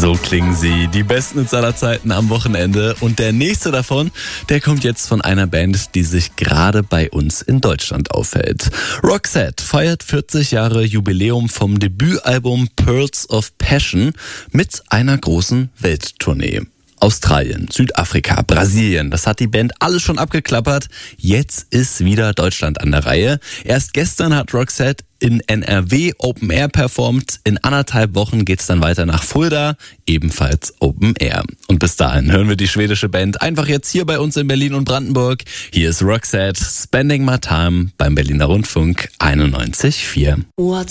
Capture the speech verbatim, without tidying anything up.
So klingen sie, die besten Hits aller Zeiten am Wochenende. Und der nächste davon, der kommt jetzt von einer Band, die sich gerade bei uns in Deutschland aufhält. Roxette feiert vierzig Jahre Jubiläum vom Debütalbum Pearls of Passion mit einer großen Welttournee. Australien, Südafrika, Brasilien, das hat die Band alles schon abgeklappert. Jetzt ist wieder Deutschland an der Reihe. Erst gestern hat Roxette in N R W Open Air performt. In anderthalb Wochen geht's dann weiter nach Fulda, ebenfalls Open Air. Und bis dahin hören wir die schwedische Band einfach jetzt hier bei uns in Berlin und Brandenburg. Hier ist Roxette, Spending My Time beim Berliner Rundfunk einundneunzig Komma vier.